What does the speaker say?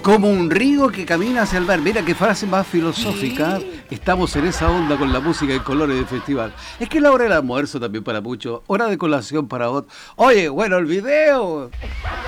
Como un río que camina hacia el mar. Mira qué frase más filosófica. Estamos en esa onda con la música y colores del festival. Es que es la hora del almuerzo también para muchos, hora de colación para otros. Oye, bueno, el video.